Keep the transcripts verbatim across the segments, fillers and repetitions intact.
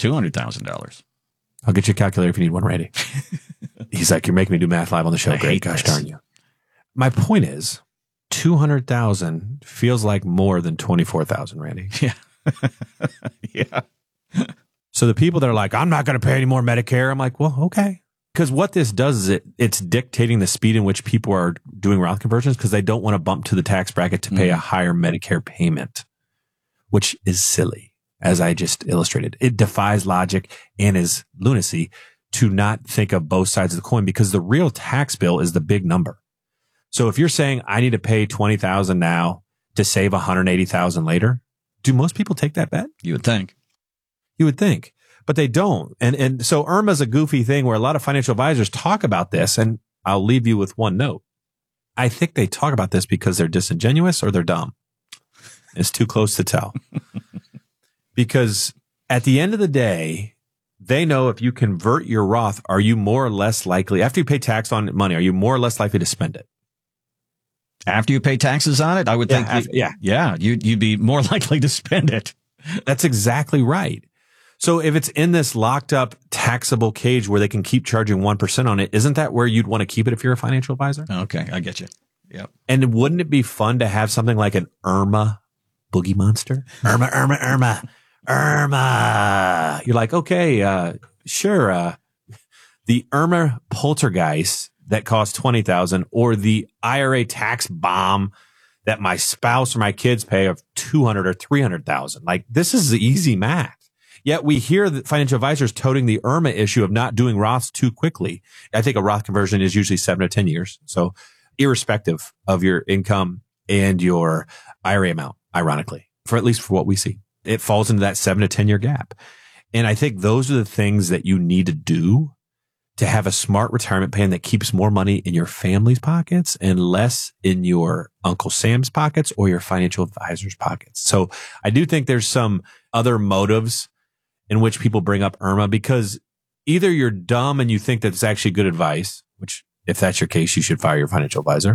two hundred thousand dollars. I'll get you a calculator if you need one, Randy. He's like, you're making me do math live on the show. I Great. hate Gosh this. darn you. My point is, two hundred thousand feels like more than twenty-four thousand, Randy. Yeah. Yeah. So the people that are like, I'm not going to pay any more Medicare. I'm like, well, okay. Because what this does is it it's dictating the speed in which people are doing Roth conversions because they don't want to bump to the tax bracket to pay Mm. a higher Medicare payment, which is silly, as I just illustrated. It defies logic and is lunacy to not think of both sides of the coin because the real tax bill is the big number. So if you're saying I need to pay twenty thousand now to save one hundred eighty thousand later, do most people take that bet? You would think. You would think, but they don't. And and so I R M A is a goofy thing where a lot of financial advisors talk about this. And I'll leave you with one note. I think they talk about this because they're disingenuous or they're dumb. It's too close to tell. Because at the end of the day, they know if you convert your Roth, are you more or less likely, after you pay tax on money, are you more or less likely to spend it? After you pay taxes on it, I would Yeah, think, after- you, yeah. yeah, you'd, you'd be more likely to spend it. That's exactly right. So if it's in this locked up taxable cage where they can keep charging one percent on it, isn't that where you'd want to keep it if you're a financial advisor? Okay, I get you. Yep. And wouldn't it be fun to have something like an I R M A boogie monster? I R M A, I R M A, I R M A, I R M A. You're like, okay, uh, sure. Uh, the I R M A poltergeist that costs twenty thousand dollars or the I R A tax bomb that my spouse or my kids pay of two hundred or three hundred thousand. Like this is the easy math. Yet we hear that financial advisors toting the I R M A issue of not doing Roths too quickly. I think a Roth conversion is usually seven to ten years. So irrespective of your income and your I R A amount, ironically, for at least for what we see, it falls into that seven to ten year gap. And I think those are the things that you need to do to have a smart retirement plan that keeps more money in your family's pockets and less in your Uncle Sam's pockets or your financial advisor's pockets. So I do think there's some other motives in which people bring up I R M A because either you're dumb and you think that it's actually good advice, which if that's your case, you should fire your financial advisor,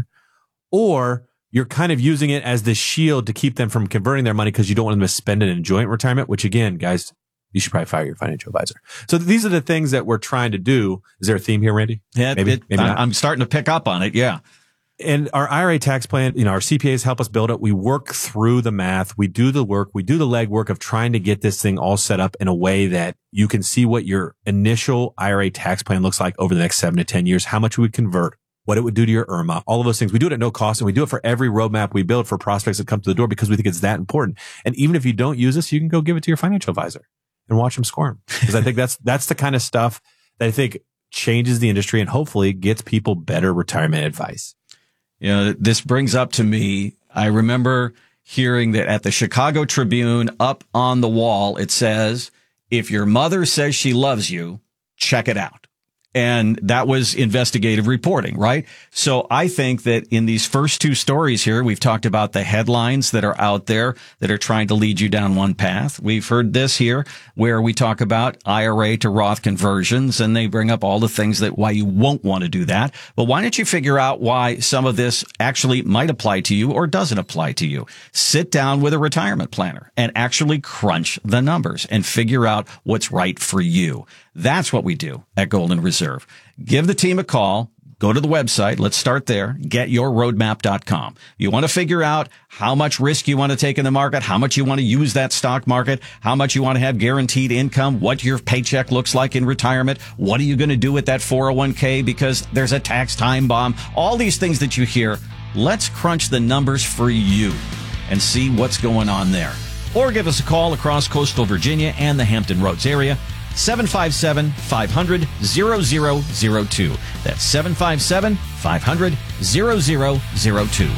or you're kind of using it as the shield to keep them from converting their money because you don't want them to spend it in joint retirement, which again, guys, you should probably fire your financial advisor. So these are the things that we're trying to do. Is there a theme here, Randy? Yeah, maybe, it, maybe I, not. I'm starting to pick up on it. Yeah. And our I R A tax plan, you know, our C P As help us build it. We work through the math. We do the work. We do the legwork of trying to get this thing all set up in a way that you can see what your initial I R A tax plan looks like over the next seven to ten years, how much we would convert, what it would do to your I R M A, all of those things. We do it at no cost, and we do it for every roadmap we build for prospects that come to the door because we think it's that important. And even if you don't use this, you can go give it to your financial advisor and watch them squirm. Because I think that's that's the kind of stuff that I think changes the industry and hopefully gets people better retirement advice. You know, this brings up to me, I remember hearing that at the Chicago Tribune up on the wall, it says, if your mother says she loves you, check it out. And that was investigative reporting, right? So I think that in these first two stories here, we've talked about the headlines that are out there that are trying to lead you down one path. We've heard this here where we talk about I R A to Roth conversions, and they bring up all the things that why you won't want to do that. But why don't you figure out why some of this actually might apply to you or doesn't apply to you? Sit down with a retirement planner and actually crunch the numbers and figure out what's right for you. That's what we do at Golden Reserve. Give the team a call. Go to the website. Let's start there. get your roadmap dot com. You want to figure out how much risk you want to take in the market, how much you want to use that stock market, how much you want to have guaranteed income, what your paycheck looks like in retirement. What are you going to do with that four oh one k because there's a tax time bomb? All these things that you hear. Let's crunch the numbers for you and see what's going on there. Or give us a call across coastal Virginia and the Hampton Roads area. seven five seven, five hundred, zero zero zero two. That's seven five seven, five hundred, zero zero zero two.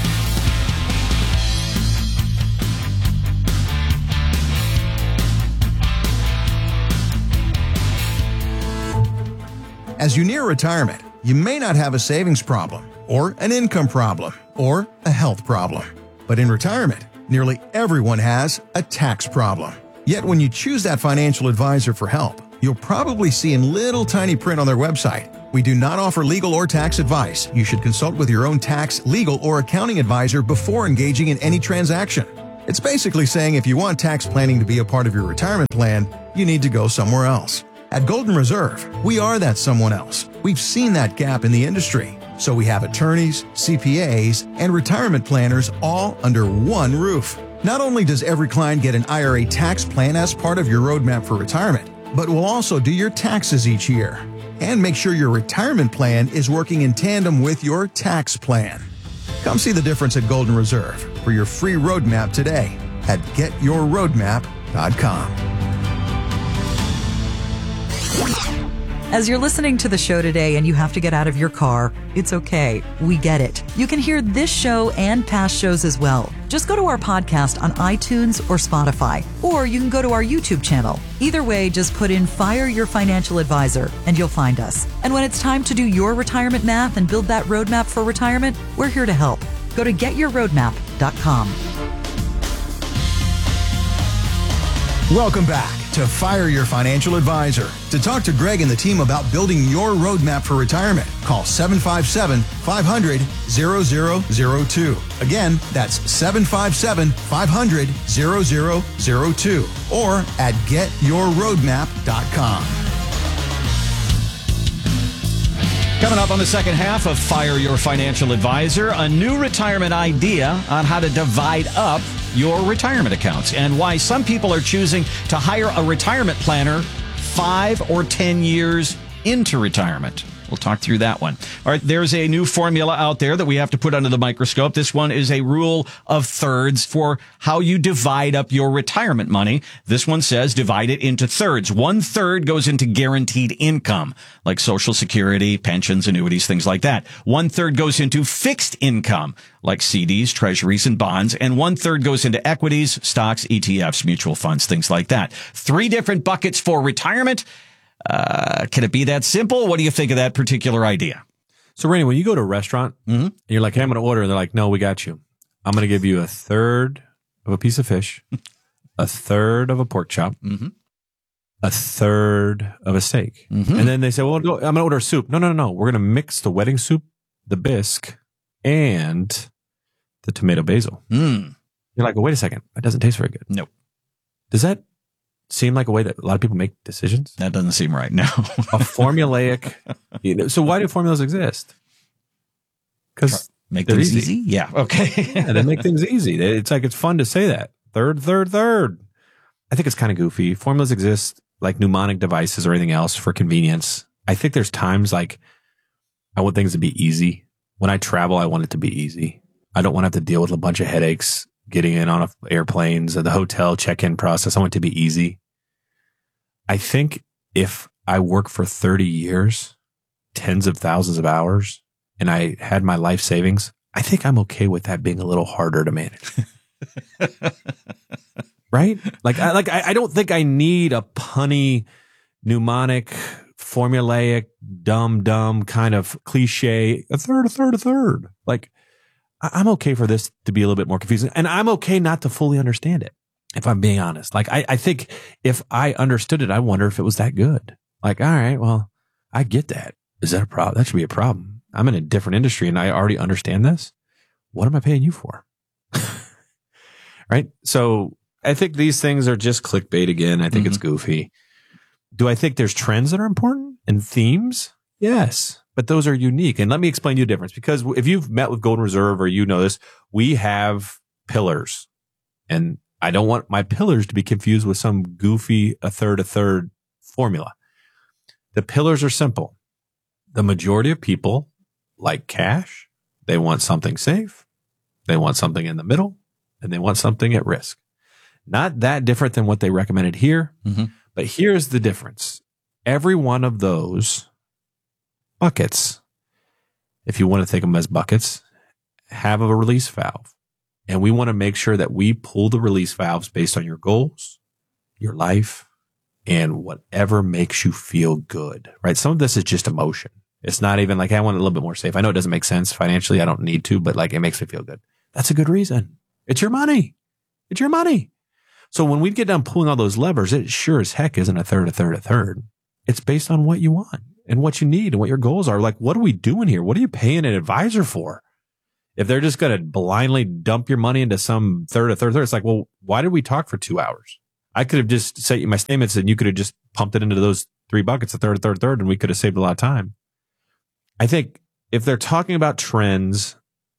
As you near retirement, you may not have a savings problem, or an income problem, or a health problem. But in retirement, nearly everyone has a tax problem. Yet when you choose that financial advisor for help, you'll probably see in little tiny print on their website, we do not offer legal or tax advice. You should consult with your own tax, legal, or accounting advisor before engaging in any transaction. It's basically saying if you want tax planning to be a part of your retirement plan, you need to go somewhere else. At Golden Reserve, we are that someone else. We've seen that gap in the industry. So we have attorneys, C P As, and retirement planners all under one roof. Not only does every client get an I R A tax plan as part of your roadmap for retirement, but we'll also do your taxes each year and make sure your retirement plan is working in tandem with your tax plan. Come see the difference at Golden Reserve for your free roadmap today at get your roadmap dot com. As you're listening to the show today and you have to get out of your car, it's okay. We get it. You can hear this show and past shows as well. Just go to our podcast on iTunes or Spotify, or you can go to our YouTube channel. Either way, just put in Fire Your Financial Advisor and you'll find us. And when it's time to do your retirement math and build that roadmap for retirement, we're here to help. Go to get your roadmap dot com. Welcome back to Fire Your Financial Advisor. To talk to Greg and the team about building your roadmap for retirement, call seven five seven, five hundred, zero zero zero two. Again, that's seven five seven, five hundred, zero zero zero two or at get your roadmap dot com. Coming up on the second half of Fire Your Financial Advisor, a new retirement idea on how to divide up your retirement accounts and why some people are choosing to hire a retirement planner five or ten years into retirement. We'll talk through that one. All right, there's a new formula out there that we have to put under the microscope. This one is a rule of thirds for how you divide up your retirement money. This one says divide it into thirds. One third goes into guaranteed income, like Social Security, pensions, annuities, things like that. One third goes into fixed income, like C Ds, treasuries, and bonds. And one third goes into equities, stocks, E T Fs, mutual funds, things like that. Three different buckets for retirement. Uh, can it be that simple? What do you think of that particular idea? So, Randy, when you go to a restaurant Mm-hmm. and you're like, hey, I'm going to order, and they're like, no, we got you. I'm going to give you a third of a piece of fish, a third of a pork chop, Mm-hmm. a third of a steak. Mm-hmm. And then they say, well, go, I'm going to order a soup. No, no, no, no. We're going to mix the wedding soup, the bisque, and the tomato basil. Mm. You're like, well, wait a second. That doesn't taste very good. Nope. Does that seem like a way that a lot of people make decisions? That doesn't seem right. No. A formulaic. You know, so why do formulas exist? Because Make they're things easy. easy? Yeah. Okay. Yeah, they make things easy. It's like, it's fun to say that. Third, third, third. I think it's kind of goofy. Formulas exist like mnemonic devices or anything else for convenience. I think there's times like I want things to be easy. When I travel, I want it to be easy. I don't want to have to deal with a bunch of headaches getting in on airplanes or the hotel check-in process. I want it to be easy. I think if I work for thirty years, tens of thousands of hours, and I had my life savings, I think I'm okay with that being a little harder to manage. Right? Like, I, like, I, I don't think I need a punny, mnemonic, formulaic, dumb, dumb kind of cliche, a third, a third, a third. Like, I'm okay for this to be a little bit more confusing, and I'm okay not to fully understand it, if I'm being honest. Like, I, I think if I understood it, I wonder if it was that good. Like, all right, well, I get that. Is that a problem? That should be a problem. I'm in a different industry and I already understand this. What am I paying you for? Right? So I think these things are just clickbait again. I think Mm-hmm. it's goofy. Do I think there's trends that are important and themes? Yes. But those are unique. And let me explain to you the difference, because if you've met with Golden Reserve or you know this, we have pillars, and I don't want my pillars to be confused with some goofy a third, a third formula. The pillars are simple. The majority of people like cash. They want something safe. They want something in the middle, and they want something at risk. Not that different than what they recommended here, Mm-hmm. but here's the difference. Every one of those buckets, if you want to think of them as buckets, have a release valve. And we want to make sure that we pull the release valves based on your goals, your life, and whatever makes you feel good, right? Some of this is just emotion. It's not even like, hey, I want it a little bit more safe. I know it doesn't make sense financially. I don't need to, but like, it makes me feel good. That's a good reason. It's your money. It's your money. So when we get done pulling all those levers, it sure as heck isn't a third, a third, a third. It's based on what you want and what you need and what your goals are. Like, what are we doing here? What are you paying an advisor for? If they're just going to blindly dump your money into some third, a third, third, it's like, well, why did we talk for two hours? I could have just sent you my statements and you could have just pumped it into those three buckets, a third, a third, third, and we could have saved a lot of time. I think if they're talking about trends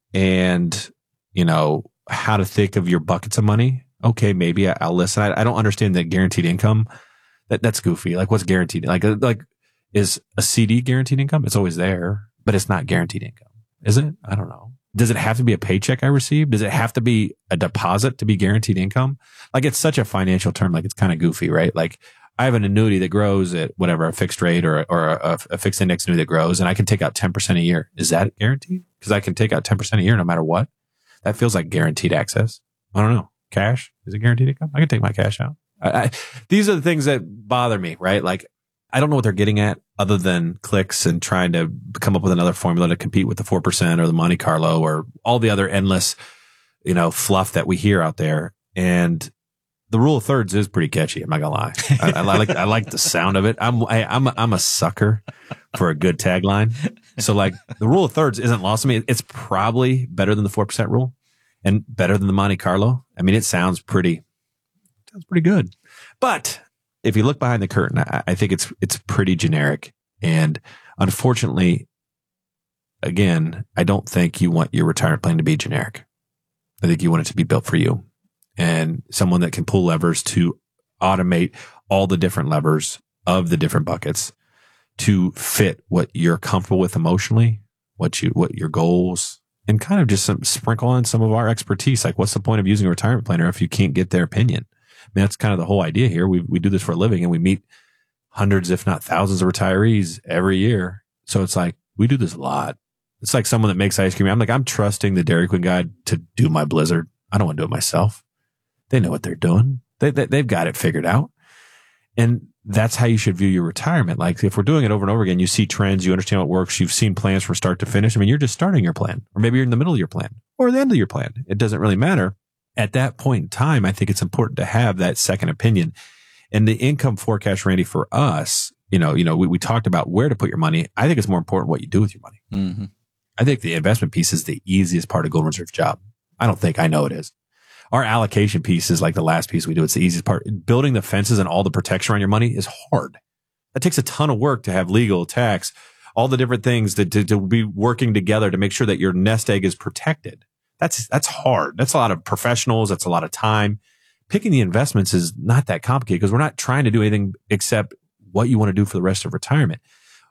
and, you know, how to think of your buckets of money, okay, maybe I'll listen. I, I don't understand that guaranteed income. That that's goofy. Like, what's guaranteed? Like, like is a C D guaranteed income? It's always there, but it's not guaranteed income, is it? I don't know. Does it have to be a paycheck I receive? Does it have to be a deposit to be guaranteed income? Like, it's such a financial term. Like, it's kind of goofy, right? Like, I have an annuity that grows at whatever, a fixed rate or, or a, a fixed index annuity that grows, and I can take out ten percent a year. Is that guaranteed? Because I can take out ten percent a year no matter what. That feels like guaranteed access. I don't know. Cash? Is it guaranteed income? I can take my cash out. I, I, these are the things that bother me, right? Like, I don't know what they're getting at other than clicks and trying to come up with another formula to compete with the four percent or the Monte Carlo or all the other endless, you know, fluff that we hear out there. And the rule of thirds is pretty catchy. I'm not gonna lie. I, I like I like the sound of it. I'm I, I'm a, I'm a sucker for a good tagline. So like the rule of thirds isn't lost to me. It's probably better than the four percent rule and better than the Monte Carlo. I mean, it sounds pretty sounds pretty good. But if you look behind the curtain, I, I think it's it's pretty generic. And unfortunately, again, I don't think you want your retirement plan to be generic. I think you want it to be built for you. And someone that can pull levers to automate all the different levers of the different buckets to fit what you're comfortable with emotionally, what you, what your goals, and kind of just some sprinkle on some of our expertise. Like, what's the point of using a retirement planner if you can't get their opinion? I mean, that's kind of the whole idea here. We, we do this for a living and we meet hundreds, if not thousands of retirees every year. So it's like, we do this a lot. It's like someone that makes ice cream. I'm like, I'm trusting the Dairy Queen guy to do my Blizzard. I don't want to do it myself. They know what they're doing. They, they, they've got it figured out. And that's how you should view your retirement. Like, if we're doing it over and over again, you see trends, you understand what works, you've seen plans from start to finish. I mean, you're just starting your plan, or maybe you're in the middle of your plan or the end of your plan. It doesn't really matter. At that point in time, I think it's important to have that second opinion. And the income forecast, Randy, for us, you know, you know, we, we talked about where to put your money. I think it's more important what you do with your money. Mm-hmm. I think the investment piece is the easiest part of Golden Reserve's job. I don't think, I know it is. Our allocation piece is like the last piece we do. It's the easiest part. Building the fences and all the protection around your money is hard. That takes a ton of work to have legal, tax, all the different things that to, to be working together to make sure that your nest egg is protected. That's, that's hard. That's a lot of professionals. That's a lot of time. Picking the investments is not that complicated because we're not trying to do anything except what you want to do for the rest of retirement.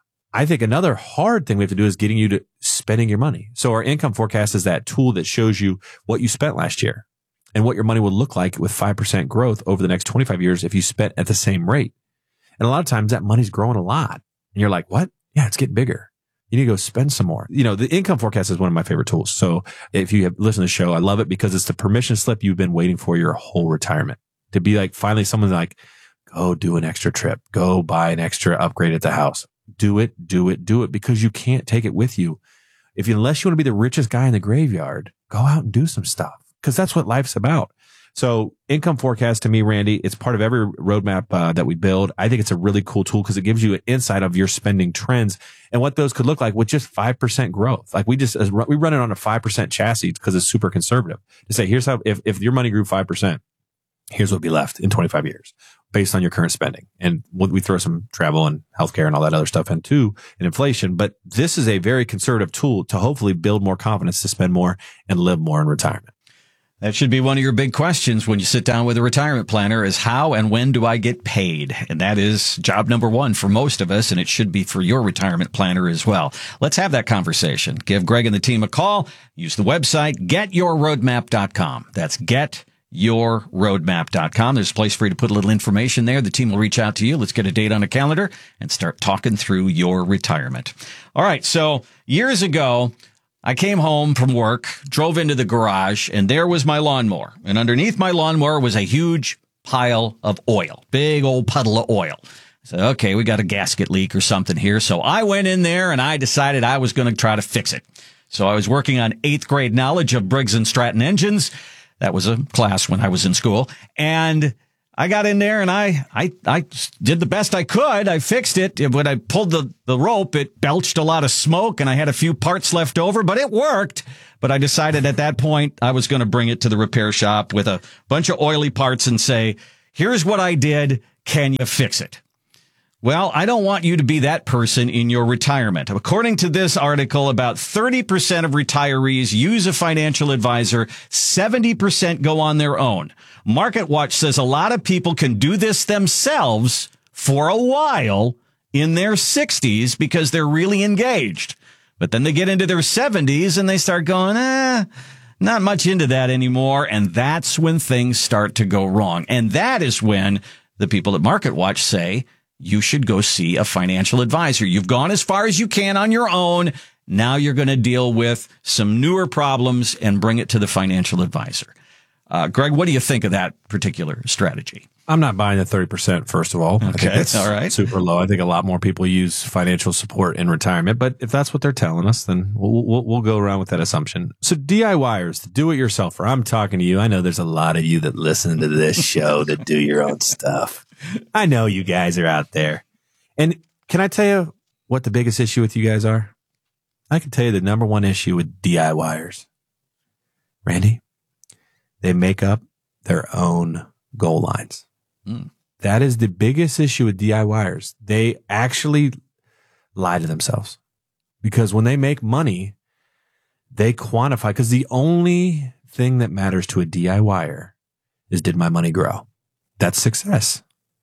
I think another hard thing we have to do is getting you to spending your money. So our income forecast is that tool that shows you what you spent last year and what your money would look like with five percent growth over the next twenty-five years if you spent at the same rate. And a lot of times that money's growing a lot. And you're like, what? Yeah, it's getting bigger. You need to go spend some more. You know, the income forecast is one of my favorite tools. So if you have listened to the show, I love it because it's the permission slip you've been waiting for your whole retirement. To be like, finally someone's like, go do an extra trip, go buy an extra upgrade at the house. Do it, do it, do it, because you can't take it with you. If you, unless you want to be the richest guy in the graveyard, go out and do some stuff, because that's what life's about. So income forecast to me, Randy, it's part of every roadmap uh, that we build. I think it's a really cool tool because it gives you an insight of your spending trends and what those could look like with just five percent growth. Like we just, we run it on a five percent chassis because it's super conservative to say, here's how, if, if your money grew five percent, here's what would be left in twenty-five years based on your current spending. And we throw some travel and healthcare and all that other stuff in too, and inflation. But this is a very conservative tool to hopefully build more confidence to spend more and live more in retirement. That should be one of your big questions when you sit down with a retirement planner is how and when do I get paid? And that is job number one for most of us, and it should be for your retirement planner as well. Let's have that conversation. Give Greg and the team a call. Use the website, get your roadmap dot com. That's get your roadmap dot com. There's a place for you to put a little information there. The team will reach out to you. Let's get a date on a calendar and start talking through your retirement. All right. So years ago, I came home from work, drove into the garage, and there was my lawnmower. And underneath my lawnmower was a huge pile of oil, big old puddle of oil. I said, okay, we got a gasket leak or something here. So I went in there and I decided I was going to try to fix it. So I was working on eighth grade knowledge of Briggs and Stratton engines. That was a class when I was in school. And I got in there and I, I, I did the best I could. I fixed it. When I pulled the, the rope, it belched a lot of smoke and I had a few parts left over, but it worked. But I decided at that point I was going to bring it to the repair shop with a bunch of oily parts and say, Here's what I did. Can you fix it? Well, I don't want you to be that person in your retirement. According to this article, about thirty percent of retirees use a financial advisor. seventy percent go on their own. MarketWatch says a lot of people can do this themselves for a while in their sixties because they're really engaged. But then they get into their seventies and they start going, eh, not much into that anymore. And that's when things start to go wrong. And that is when the people at MarketWatch say, you should go see a financial advisor. You've gone as far as you can on your own. Now you're going to deal with some newer problems and bring it to the financial advisor. Uh, Greg, what do you think of that particular strategy? I'm not buying the thirty percent, first of all. Okay, I think that's all right. super low. I think a lot more people use financial support in retirement. But if that's what they're telling us, then we'll, we'll, we'll go around with that assumption. So DIYers, the do-it-yourselfer, I'm talking to you. I know there's a lot of you that listen to this show that do your own stuff. I know you guys are out there. And can I tell you what the biggest issue with you guys are? I can tell you the number one issue with DIYers. Randy, they make up their own goal lines. Mm. That is the biggest issue with DIYers. They actually lie to themselves because when they make money, they quantify, because the only thing that matters to a DIYer is, did my money grow? That's success.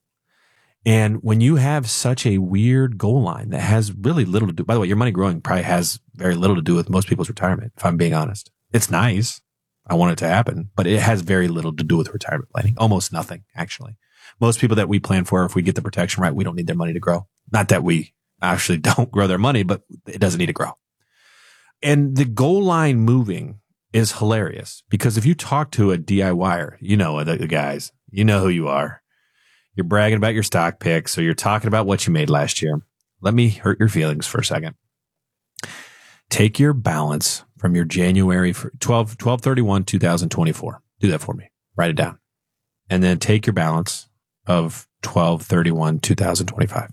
And when you have such a weird goal line that has really little to do, by the way, your money growing probably has very little to do with most people's retirement, if I'm being honest. It's nice. I want it to happen, but it has very little to do with retirement planning. Almost nothing, actually. Most people that we plan for, if we get the protection right, we don't need their money to grow. Not that we actually don't grow their money, but it doesn't need to grow. And the goal line moving is hilarious because if you talk to a DIYer, you know the, the guys, you know who you are. You're bragging about your stock picks, or you're talking about what you made last year. Let me hurt your feelings for a second. Take your balance from your January twelve, twelve thirty-one, twenty twenty-four. Do that for me. Write it down. And then take your balance of twelve thirty-one, twenty twenty-five.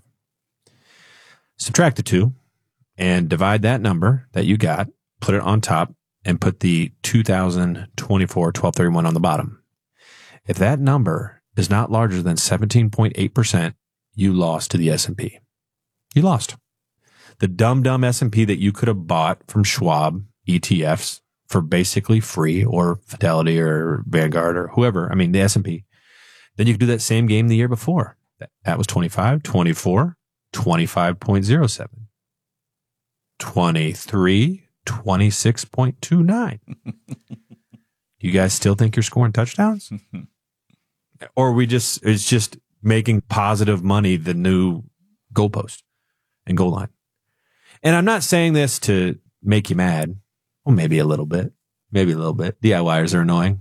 Subtract the two and divide that number that you got, put it on top, and put the two thousand twenty-four, twelve thirty-one on the bottom. If that number is not larger than seventeen point eight percent, you lost to the S and P. You lost. The dumb, dumb S and P that you could have bought from Schwab E T Fs for basically free, or Fidelity or Vanguard or whoever. I mean, the S and P. Then you could do that same game the year before. That, that was twenty-five, twenty-four, twenty-five point oh seven, twenty-three, twenty-six point two nine. You guys still think you're scoring touchdowns? Or we just, it's just making positive money the new goalpost and goal line. And I'm not saying this to make you mad. Well, maybe a little bit. Maybe a little bit. DIYers are annoying.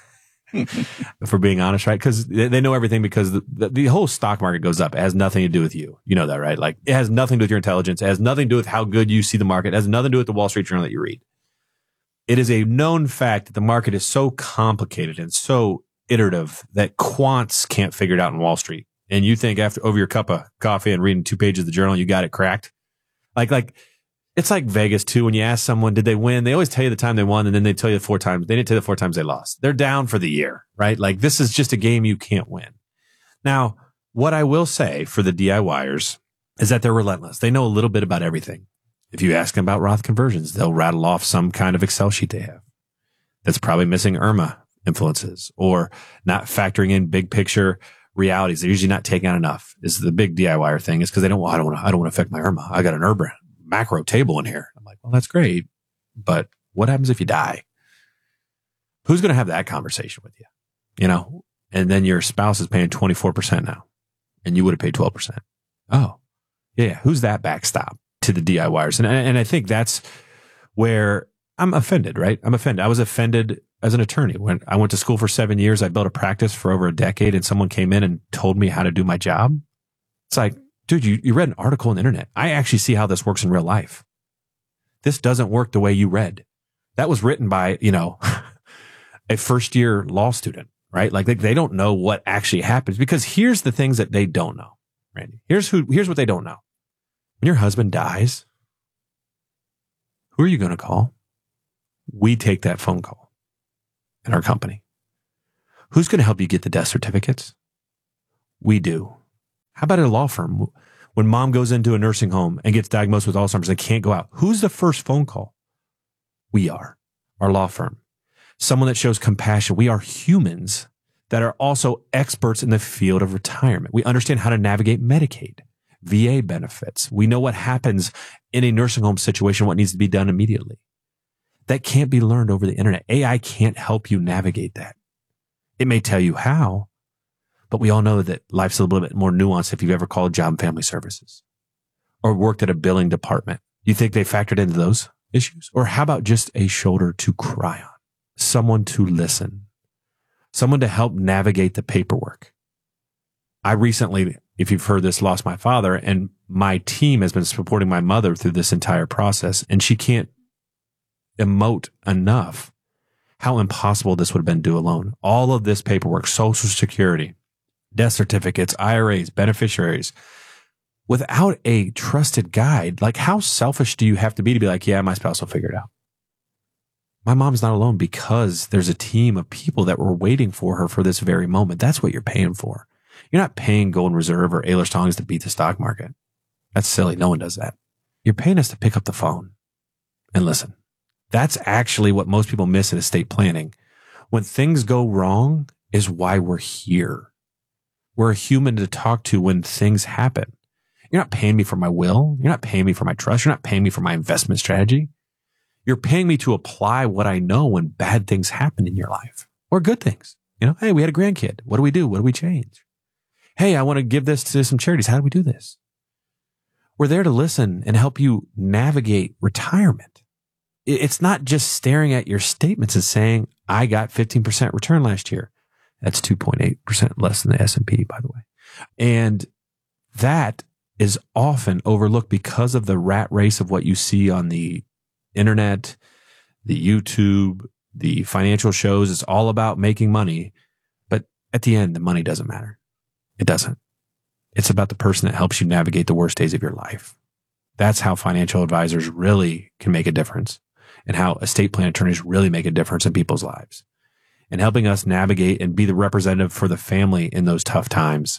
If we're being honest, right? Because they know everything, because the, the, the whole stock market goes up. It has nothing to do with you. You know that, right? Like, it has nothing to do with your intelligence. It has nothing to do with how good you see the market. It has nothing to do with the Wall Street Journal that you read. It is a known fact that the market is so complicated and so iterative that quants can't figure it out in Wall Street. And you think after over your cup of coffee and reading two pages of the journal, you got it cracked. Like, like it's like Vegas too. When you ask someone, did they win? They always tell you the time they won, and then they tell you the four times. They didn't tell you the four times they lost. They're down for the year, right? Like, this is just a game you can't win. Now, what I will say for the DIYers is that they're relentless. They know a little bit about everything. If you ask them about Roth conversions, they'll rattle off some kind of Excel sheet they have that's probably missing IRMA influences, or not factoring in big picture realities. They're usually not taking out enough. Is the big DIYer thing is because they don't. Well, I don't want to. I don't want to affect my IRMA. I got an IRMA macro table in here. I'm like, well, that's great, but what happens if you die? Who's going to have that conversation with you? You know, and then your spouse is paying twenty-four percent now, and you would have paid twelve percent. Oh, yeah. Who's that backstop to the DIYers? And and I think that's where I'm offended. Right? I'm offended. I was offended as an attorney. When I went to school for seven years, I built a practice for over a decade, and someone came in and told me how to do my job. It's like, dude, you, you read an article on the internet. I actually see how this works in real life. This doesn't work the way you read. That was written by, you know, a first year law student, right? Like, they, they don't know what actually happens, because here's the things that they don't know, Randy. Here's who, here's what they don't know. When your husband dies, who are you going to call? We take that phone call in our company. Who's going to help you get the death certificates? We do. How about at a law firm? When mom goes into a nursing home and gets diagnosed with Alzheimer's and can't go out, who's the first phone call? We are, our law firm. Someone that shows compassion. We are humans that are also experts in the field of retirement. We understand how to navigate Medicaid, V A benefits. We know what happens in a nursing home situation, what needs to be done immediately. That can't be learned over the internet. A I can't help you navigate that. It may tell you how, but we all know that life's a little bit more nuanced if you've ever called Job and Family Services or worked at a billing department. You think they factored into those issues? Or how about just a shoulder to cry on? Someone to listen, someone to help navigate the paperwork. I recently, if you've heard this, lost my father, and my team has been supporting my mother through this entire process, and she can't emote enough how impossible this would have been to do alone. All of this paperwork, Social Security, death certificates, I R As, beneficiaries, without a trusted guide. Like, how selfish do you have to be to be like, yeah, my spouse will figure it out? My mom's not alone because there's a team of people that were waiting for her for this very moment. That's what you're paying for. You're not paying Golden Reserve or Ehlers Tongs to beat the stock market. That's silly. No one does that. You're paying us to pick up the phone and listen. That's actually what most people miss in estate planning. When things go wrong is why we're here. We're a human to talk to when things happen. You're not paying me for my will. You're not paying me for my trust. You're not paying me for my investment strategy. You're paying me to apply what I know when bad things happen in your life or good things. You know, hey, we had a grandkid. What do we do? What do we change? Hey, I want to give this to some charities. How do we do this? We're there to listen and help you navigate retirement. It's not just staring at your statements and saying, I got fifteen percent return last year. That's two point eight percent less than the S and P, by the way. And that is often overlooked because of the rat race of what you see on the internet, the YouTube, the financial shows. It's all about making money. But at the end, the money doesn't matter. It doesn't. It's about the person that helps you navigate the worst days of your life. That's how financial advisors really can make a difference, and how estate plan attorneys really make a difference in people's lives, and helping us navigate and be the representative for the family in those tough times.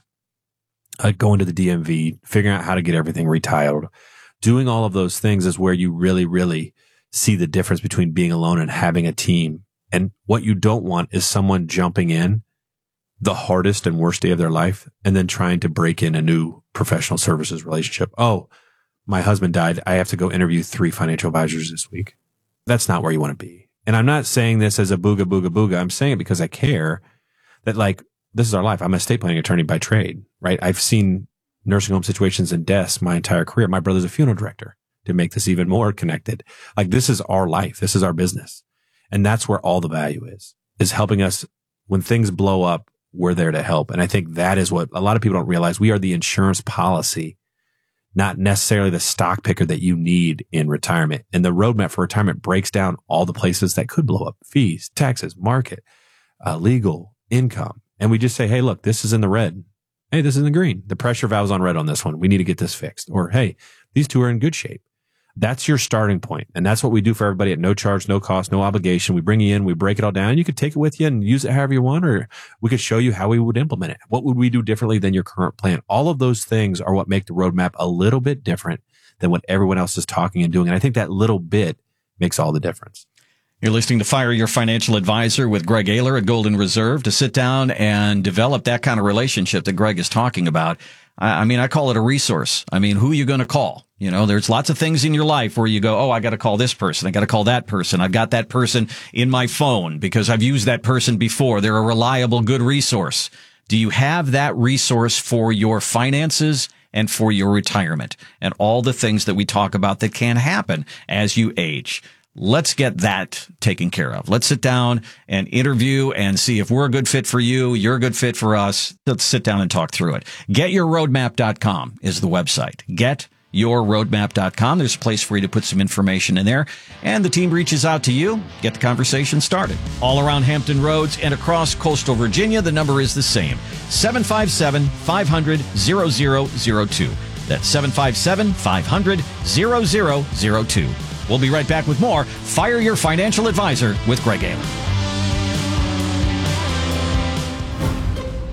Like going to the D M V, figuring out how to get everything retitled, doing all of those things is where you really, really see the difference between being alone and having a team. And what you don't want is someone jumping in the hardest and worst day of their life and then trying to break in a new professional services relationship. Oh, my husband died. I have to go interview three financial advisors this week. That's not where you want to be. And I'm not saying this as a booga, booga, booga. I'm saying it because I care that, like, this is our life. I'm an estate planning attorney by trade, right? I've seen nursing home situations and deaths my entire career. My brother's a funeral director, to make this even more connected. Like, this is our life. This is our business. And that's where all the value is, is helping us when things blow up. We're there to help. And I think that is what a lot of people don't realize. We are the insurance policy, not necessarily the stock picker that you need in retirement. And the roadmap for retirement breaks down all the places that could blow up: fees, taxes, market, uh, legal, income. And we just say, hey, look, this is in the red. Hey, this is in the green. The pressure valve's on red on this one. We need to get this fixed. Or, hey, these two are in good shape. That's your starting point. And that's what we do for everybody at no charge, no cost, no obligation. We bring you in, we break it all down. You could take it with you and use it however you want, or we could show you how we would implement it. What would we do differently than your current plan? All of those things are what make the roadmap a little bit different than what everyone else is talking and doing. And I think that little bit makes all the difference. You're listening to Fire Your Financial Advisor with Greg Ayler at Golden Reserve. To sit down and develop that kind of relationship that Greg is talking about, I mean, I call it a resource. I mean, who are you going to call? You know, there's lots of things in your life where you go, oh, I got to call this person. I got to call that person. I've got that person in my phone because I've used that person before. They're a reliable, good resource. Do you have that resource for your finances and for your retirement and all the things that we talk about that can happen as you age? Let's get that taken care of. Let's sit down and interview and see if we're a good fit for you, you're a good fit for us. Let's sit down and talk through it. get your roadmap dot com is the website. get your roadmap dot com. There's a place for you to put some information in there, and the team reaches out to you, get the conversation started. All around Hampton Roads and across coastal Virginia, the number is the same, seven five seven, five hundred, zero zero zero two. That's seven five seven, five hundred, zero zero zero two. We'll be right back with more Fire Your Financial Advisor with Greg Ayler.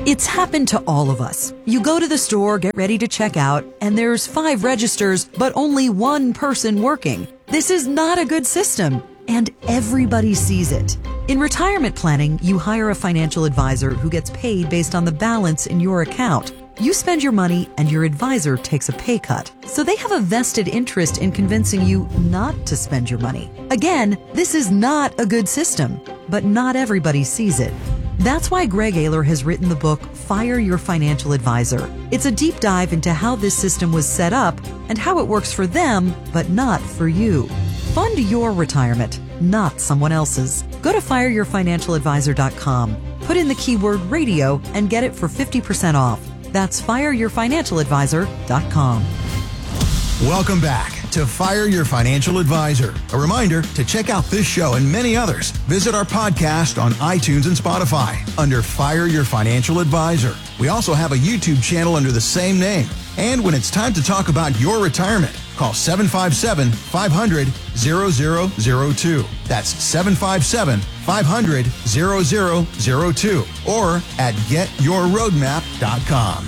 It's happened to all of us. You go to the store, get ready to check out, and there's five registers, but only one person working. This is not a good system, and everybody sees it. In retirement planning, you hire a financial advisor who gets paid based on the balance in your account. You spend your money and your advisor takes a pay cut. So they have a vested interest in convincing you not to spend your money. Again, this is not a good system, but not everybody sees it. That's why Greg Ayler has written the book, Fire Your Financial Advisor. It's a deep dive into how this system was set up and how it works for them, but not for you. Fund your retirement, not someone else's. Go to fire your financial advisor dot com, put in the keyword radio, and get it for fifty percent off. That's fire your financial advisor dot com. Welcome back to Fire Your Financial Advisor. A reminder to check out this show and many others. Visit our podcast on iTunes and Spotify under Fire Your Financial Advisor. We also have a YouTube channel under the same name. And when it's time to talk about your retirement, call seven five seven, five hundred, zero zero zero two. That's seven five seven, five hundred, zero zero zero two or at get your roadmap dot com.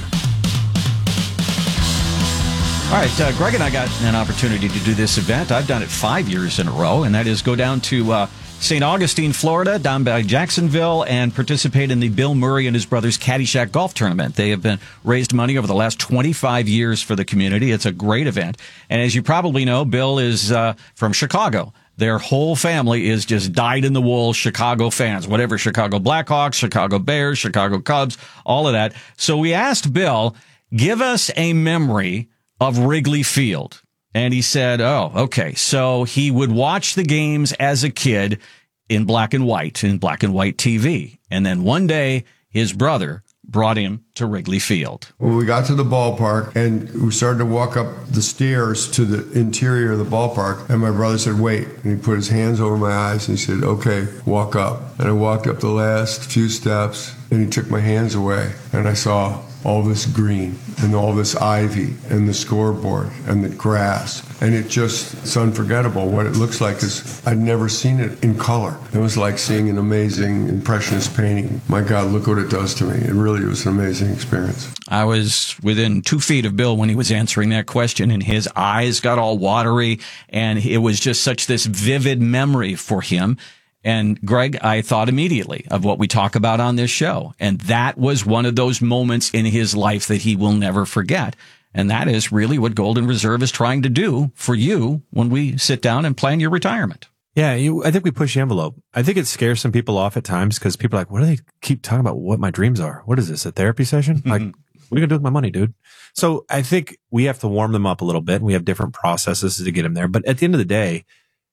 All right, uh, Greg and I got an opportunity to do this event. I've done it five years in a row, and that is go down to uh, Saint Augustine, Florida, down by Jacksonville, and participate in the Bill Murray and his brothers Caddyshack Golf Tournament. They have been raised money over the last twenty-five years for the community. It's a great event. And as you probably know, Bill is uh, from Chicago. Their whole family is just dyed-in-the-wool Chicago fans, whatever, Chicago Blackhawks, Chicago Bears, Chicago Cubs, all of that. So we asked Bill, give us a memory of Wrigley Field. And he said, oh, okay. So he would watch the games as a kid in black and white, in black and white T V. And then one day, his brother brought him to Wrigley Field. When we got to the ballpark and we started to walk up the stairs to the interior of the ballpark, and my brother said, wait. And he put his hands over my eyes and he said, okay, walk up. And I walked up the last few steps and he took my hands away and I saw all this green and all this ivy and the scoreboard and the grass. And it just, it's unforgettable. What it looks like is I'd never seen it in color. It was like seeing an amazing impressionist painting. My God, look what it does to me. It really was an amazing experience. I was within two feet of Bill when he was answering that question, and his eyes got all watery, and it was just such this vivid memory for him. And Greg, I thought immediately of what we talk about on this show. And that was one of those moments in his life that he will never forget. And that is really what Golden Reserve is trying to do for you when we sit down and plan your returement. Yeah, you, I think we push the envelope. I think it scares some people off at times because people are like, what do they keep talking about what my dreams are? What is this, a therapy session? Mm-hmm. Like, what are you going to do with my money, dude? So I think we have to warm them up a little bit. We have different processes to get them there. But at the end of the day,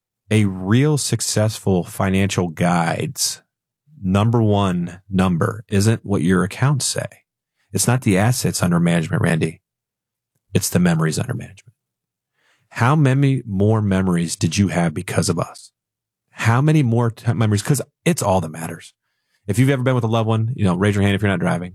a real successful financial guide's number one number isn't what your accounts say. It's not the assets under management, Randy. It's the memories under management. How many more memories did you have because of us? How many more t- memories? Because it's all that matters. If you've ever been with a loved one, you know, raise your hand if you're not driving,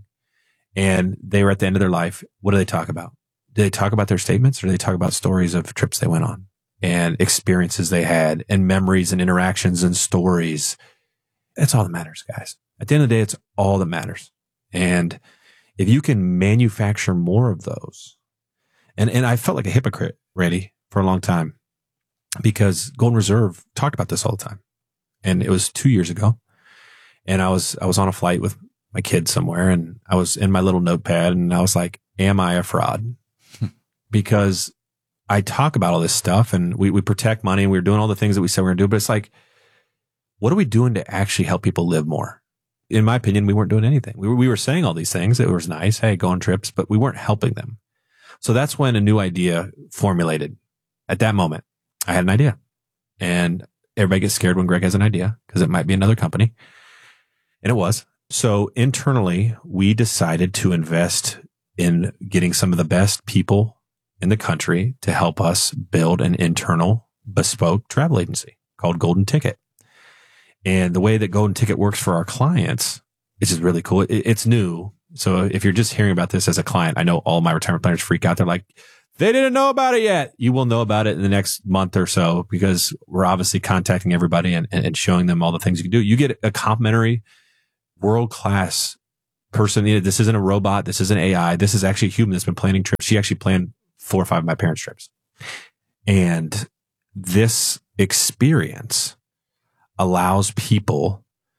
and they were at the end of their life. What do they talk about? Do they talk about their statements, or do they talk about stories of trips they went on and experiences they had and memories and interactions and stories? That's all that matters, guys. At the end of the day, it's all that matters. And if you can manufacture more of those, and, and I felt like a hypocrite, Randy, for a long time, because Golden Reserve talked about this all the time. And it was two years ago. And I was, I was on a flight with my kids somewhere, and I was in my little notepad, and I was like, am I a fraud? Because I talk about all this stuff, and we, we protect money, and we were doing all the things that we said we were going to do. But it's like, what are we doing to actually help people live more? In my opinion, we weren't doing anything. We were, we were saying all these things. It was nice. Hey, go on trips, but we weren't helping them. So that's when a new idea formulated. At that moment, I had an idea, and everybody gets scared when Greg has an idea because it might be another company. And it was. So internally, we decided to invest in getting some of the best people in the country to help us build an internal bespoke travel agency called Golden Ticket. And the way that Golden Ticket works for our clients, which is really cool. It, it's new. So if you're just hearing about this as a client, I know all my retirement planners freak out. They're like, they didn't know about it yet. You will know about it in the next month or so, because we're obviously contacting everybody and, and showing them all the things you can do. You get a complimentary world-class person, you know, this isn't a robot. This isn't A I. This is actually a human that's been planning trips. She actually planned four or five of my parents' trips. And this experience allows people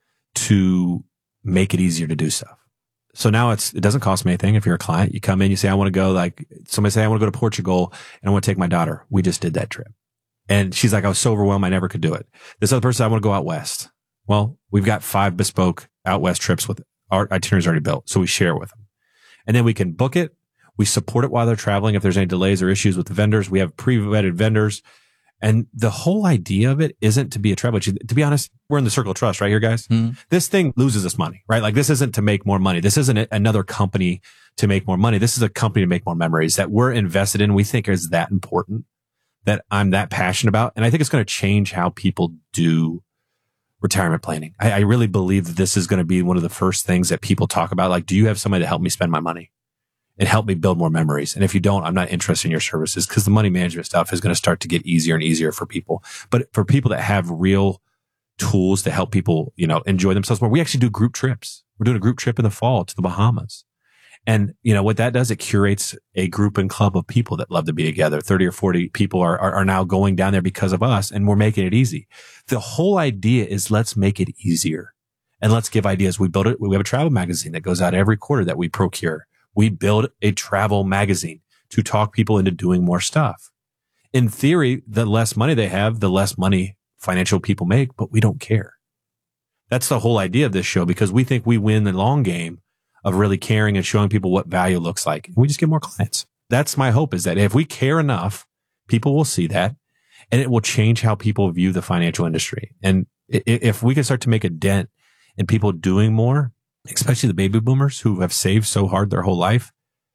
to make it easier to do stuff. So now it's, it doesn't cost me anything. If you're a client, you come in, you say, I want to go, like somebody say, I want to go to Portugal and I want to take my daughter. We just did that trip. And she's like, I was so overwhelmed. I never could do it. This other person, I want to go out west. Well, we've got five bespoke out west trips with our itineraries already built. So we share with them, and then we can book it. We support it while they're traveling. If there's any delays or issues with the vendors, we have pre-vetted vendors. And the whole idea of it isn't to be a travel agent. To be honest, we're in the circle of trust right here, guys. Mm-hmm. This thing loses us money, right? Like this isn't to make more money. This isn't another company to make more money. This is a company to make more memories that we're invested in. We think is that important, that I'm that passionate about. And I think it's going to change how people do retirement planning. I, I really believe that this is going to be one of the first things that people talk about. Like, do you have somebody to help me spend my money and help me build more memories? And if you don't, I'm not interested in your services, because the money management stuff is going to start to get easier and easier for people. But for people that have real tools to help people, you know, enjoy themselves more, we actually do group trips. We're doing a group trip in the fall to the Bahamas. And, you know, what that does, it curates a group and club of people that love to be together. thirty or forty people are, are, are now going down there because of us, and we're making it easy. The whole idea is let's make it easier and let's give ideas. We build it. We have a travel magazine that goes out every quarter that we procure. We build a travel magazine to talk people into doing more stuff. In theory, the less money they have, the less money financial people make, but we don't care. That's the whole idea of this show, because we think we win the long game of really caring and showing people what value looks like. We just get more clients. That's my hope, is that if we care enough, people will see that, and it will change how people view the financial industry. And if we can start to make a dent in people doing more, especially the baby boomers who have saved so hard their whole life,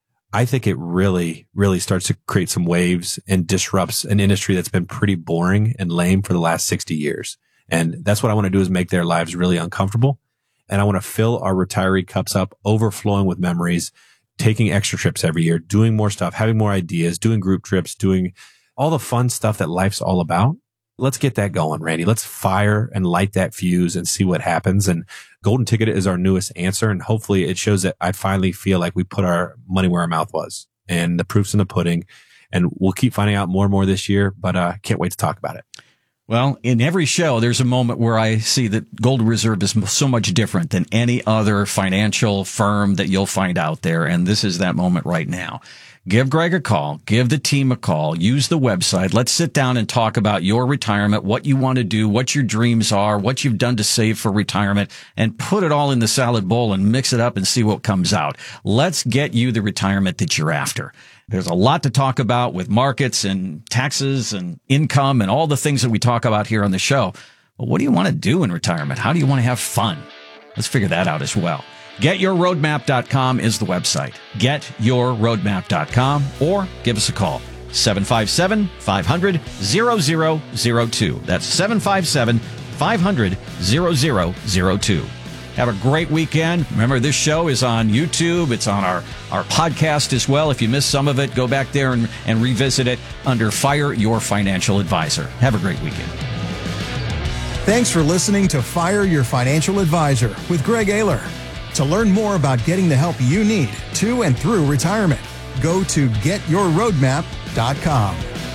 I think it really, really starts to create some waves and disrupts an industry that's been pretty boring and lame for the last sixty years. And that's what I want to do, is make their lives really uncomfortable. And I want to fill our retiree cups up, overflowing with memories, taking extra trips every year, doing more stuff, having more ideas, doing group trips, doing all the fun stuff that life's all about. Let's get that going, Randy. Let's fire and light that fuse and see what happens. And Golden Ticket is our newest answer. And hopefully it shows that I finally feel like we put our money where our mouth was, and the proof's in the pudding. And we'll keep finding out more and more this year, but I uh, can't wait to talk about it. Well, in every show, there's a moment where I see that Golden Reserve is so much different than any other financial firm that you'll find out there. And this is that moment right now. Give Greg a call. Give the team a call. Use the website. Let's sit down and talk about your retirement, what you want to do, what your dreams are, what you've done to save for retirement, and put it all in the salad bowl and mix it up and see what comes out. Let's get you the retirement that you're after. There's a lot to talk about with markets and taxes and income and all the things that we talk about here on the show. But what do you want to do in retirement? How do you want to have fun? Let's figure that out as well. get your roadmap dot com is the website. get your roadmap dot com, or give us a call. seven five seven, five hundred, zero zero zero two. That's seven five seven, five hundred, zero zero zero two. Have a great weekend. Remember, this show is on YouTube. It's on our, our podcast as well. If you missed some of it, go back there and, and revisit it under Fire Your Financial Advisor. Have a great weekend. Thanks for listening to Fire Your Financial Advisor with Greg Ayler. To learn more about getting the help you need to and through retirement, go to get your roadmap dot com.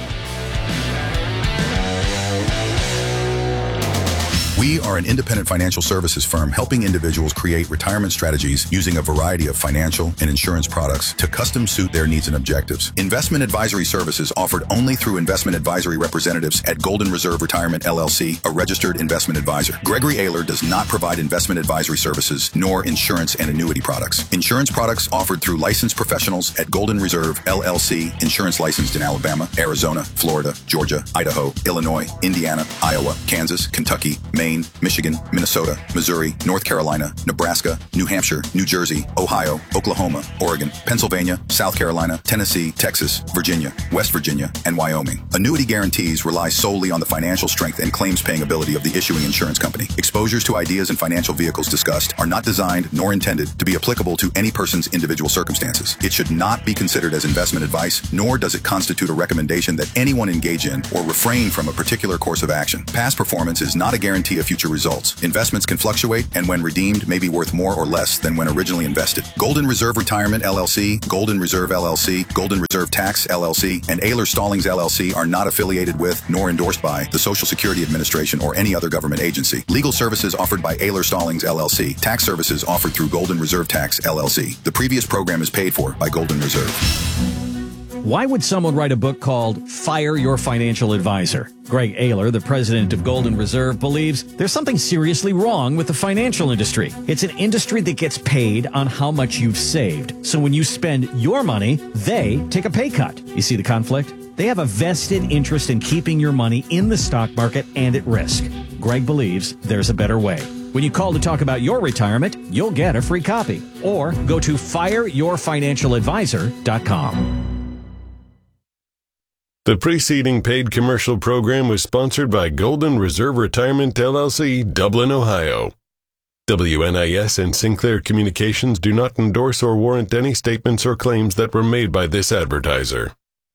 We are an independent financial services firm helping individuals create retirement strategies using a variety of financial and insurance products to custom suit their needs and objectives. Investment advisory services offered only through investment advisory representatives at Golden Reserve Retirement L L C, a registered investment advisor. Gregory Ayler does not provide investment advisory services nor insurance and annuity products. Insurance products offered through licensed professionals at Golden Reserve L L C, insurance licensed in Alabama, Arizona, Florida, Georgia, Idaho, Illinois, Indiana, Iowa, Kansas, Kentucky, Maine, Michigan, Minnesota, Missouri, North Carolina, Nebraska, New Hampshire, New Jersey, Ohio, Oklahoma, Oregon, Pennsylvania, South Carolina, Tennessee, Texas, Virginia, West Virginia, and Wyoming. Annuity guarantees rely solely on the financial strength and claims paying ability of the issuing insurance company. Exposures to ideas and financial vehicles discussed are not designed nor intended to be applicable to any person's individual circumstances. It should not be considered as investment advice, nor does it constitute a recommendation that anyone engage in or refrain from a particular course of action. Past performance is not a guarantee guarantee of future results. Investments can fluctuate and when redeemed may be worth more or less than when originally invested. Golden Reserve Retirement L L C, Golden Reserve L L C, Golden Reserve Tax L L C, and Ayler Stallings L L C are not affiliated with nor endorsed by the Social Security Administration or any other government agency. Legal services offered by Ayler Stallings L L C. Tax services offered through Golden Reserve Tax L L C. The previous program is paid for by Golden Reserve. Why would someone write a book called Fire Your Financial Advisor? Greg Ayler, the president of Golden Reserve, believes there's something seriously wrong with the financial industry. It's an industry that gets paid on how much you've saved. So when you spend your money, they take a pay cut. You see the conflict? They have a vested interest in keeping your money in the stock market and at risk. Greg believes there's a better way. When you call to talk about your retirement, you'll get a free copy. Or go to fire your financial advisor dot com. The preceding paid commercial program was sponsored by Golden Reserve Retirement L L C, Dublin, Ohio. W N I S and Sinclair Communications do not endorse or warrant any statements or claims that were made by this advertiser.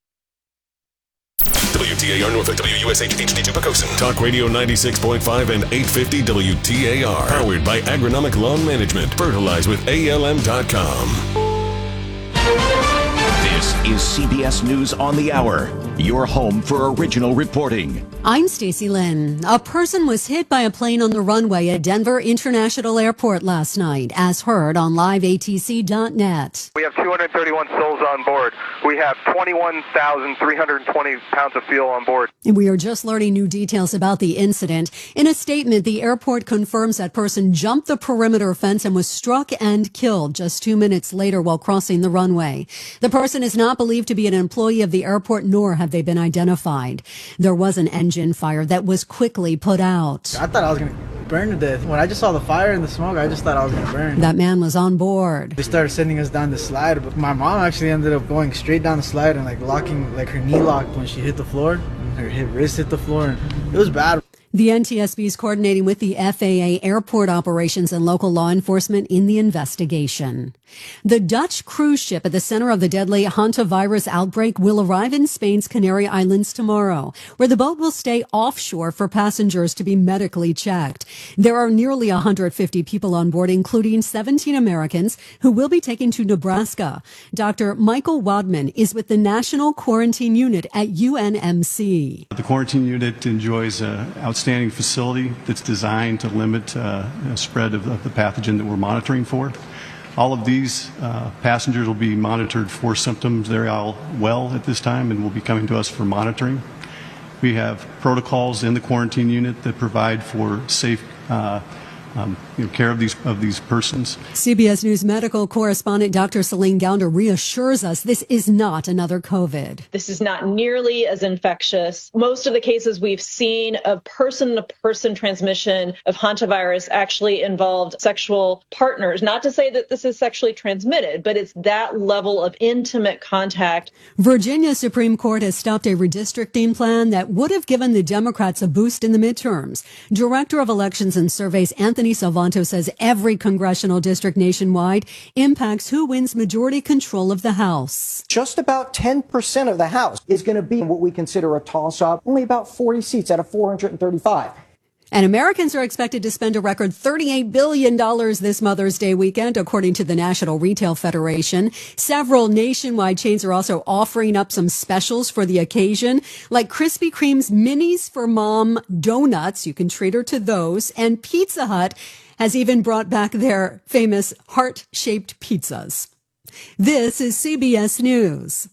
W T A R Norfolk, W U S H H D two Pocosin. Talk Radio ninety-six point five and eight fifty W T A R. Powered by Agronomic Lawn Management. Fertilize with A L M dot com. This is C B S News on the Hour, your home for original reporting. I'm Stacey Lynn. A person was hit by a plane on the runway at Denver International Airport last night, as heard on live A T C dot net. We have two hundred thirty-one souls on board. We have twenty-one thousand three hundred twenty pounds of fuel on board. And we are just learning new details about the incident. In a statement, the airport confirms that person jumped the perimeter fence and was struck and killed just two minutes later while crossing the runway. The person is not believed to be an employee of the airport, nor have they been identified. There was an engine fire that was quickly put out. I thought I was going to burn to death. When I just saw the fire and the smoke, I just thought I was going to burn. That man was on board. They started sending us down the slide, but my mom actually ended up going straight down the slide and like locking, like her knee locked when she hit the floor, and her hip, wrist hit the floor, and it was bad. The N T S B is coordinating with the F A A, airport operations, and local law enforcement in the investigation. The Dutch cruise ship at the center of the deadly hantavirus outbreak will arrive in Spain's Canary Islands tomorrow, where the boat will stay offshore for passengers to be medically checked. There are nearly one hundred fifty people on board, including seventeen Americans, who will be taken to Nebraska. Doctor Michael Wadman is with the National Quarantine Unit at U N M C. The quarantine unit enjoys an outstanding facility that's designed to limit uh, a spread of, of the pathogen that we're monitoring for. All of these uh, passengers will be monitored for symptoms. They're all well at this time and will be coming to us for monitoring. We have protocols in the quarantine unit that provide for safe uh, Um, you know, care of these of these persons. C B S News medical correspondent Doctor Celine Gounder reassures us this is not another COVID. This is not nearly as infectious. Most of the cases we've seen of person-to-person transmission of hantavirus actually involved sexual partners. Not to say that this is sexually transmitted, but it's that level of intimate contact. Virginia Supreme Court has stopped a redistricting plan that would have given the Democrats a boost in the midterms. Director of Elections and Surveys Anthony Salvanto says every congressional district nationwide impacts who wins majority control of the House. Just about ten percent of the House is going to be what we consider a toss-up, only about forty seats out of four hundred thirty-five. And Americans are expected to spend a record thirty-eight billion dollars this Mother's Day weekend, according to the National Retail Federation. Several nationwide chains are also offering up some specials for the occasion, like Krispy Kreme's Minis for Mom donuts. You can treat her to those. And Pizza Hut has even brought back their famous heart-shaped pizzas. This is C B S News.